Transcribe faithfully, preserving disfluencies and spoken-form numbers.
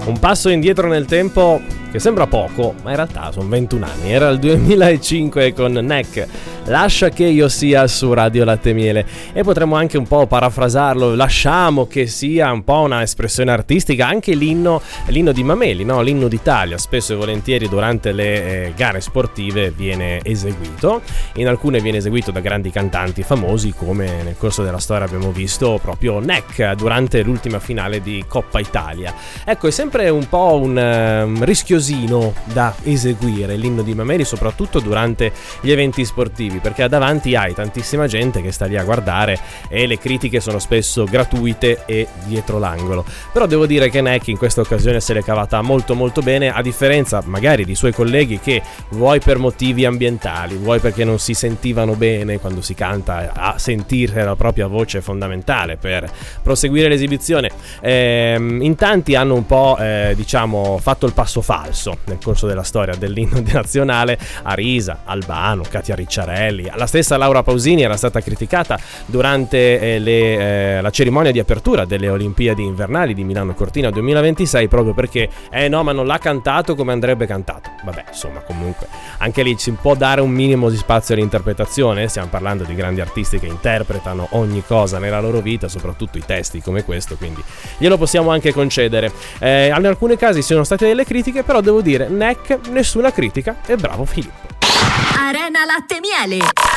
Un passo indietro nel tempo che sembra poco, ma in realtà sono ventuno anni. Era il duemilacinque con Nek, Lascia che io sia su Radio Latte Miele. E potremmo anche un po' parafrasarlo, lasciamo che sia un po' una espressione artistica anche l'inno, l'inno di Mameli, no? L'inno d'Italia, spesso e volentieri durante le eh, gare sportive viene eseguito. In alcune viene eseguito da grandi cantanti famosi, come nel corso della storia abbiamo visto proprio Nek durante l'ultima finale di Coppa Italia. Ecco, è sempre un po' un um, rischiosino da eseguire l'inno di Mameli, soprattutto durante gli eventi sportivi, perché davanti hai tantissima gente che sta lì a guardare e le critiche sono spesso gratuite e dietro l'angolo. Però devo dire che Nek in questa occasione se l'è cavata molto molto bene, a differenza magari di suoi colleghi che, vuoi per motivi ambientali, vuoi perché non si sentivano bene quando si canta, a sentire la propria voce è fondamentale per proseguire l'esibizione, ehm, in tanti hanno un po' eh, diciamo fatto il passo falso nel corso della storia dell'inno nazionale. Arisa, Albano, Katia Ricciarelli, la stessa Laura Pausini era stata criticata durante eh, le, eh, la cerimonia di apertura delle Olimpiadi invernali di Milano Cortina duemilaventisei, proprio perché eh no, ma non l'ha cantato come andrebbe cantato. Vabbè, insomma, comunque anche lì si può dare un minimo di spazio all'interpretazione. Stiamo parlando di grandi artisti che interpretano ogni cosa nella loro vita, soprattutto i testi come questo, quindi glielo possiamo anche concedere. Eh, in alcuni casi ci sono state delle critiche, però devo dire Nek nessuna critica e bravo Filippo. Arena Latte Miele.